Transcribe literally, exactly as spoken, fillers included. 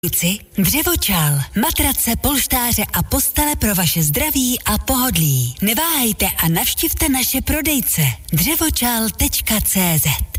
Dřevočal. Matrace, polštáře a postele pro vaše zdraví a pohodlí. Neváhejte a navštivte naše prodejce dřevočal tečka cé zet.